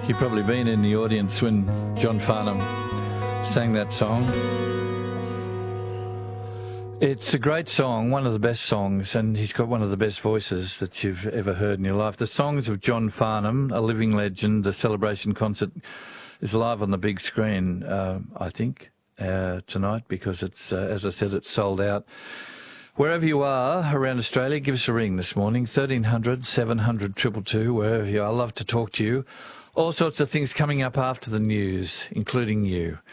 You've probably been in the audience when John Farnham sang that song. It's a great song, one of the best songs, and he's got one of the best voices that you've ever heard in your life. The Songs of John Farnham, a living legend. The celebration concert is live on the big screen, I think, tonight, because it's, as I said, it's sold out. Wherever you are around Australia, give us a ring this morning, 1300 700 222, wherever you are. I'd love to talk to you. All sorts of things coming up after the news, including you.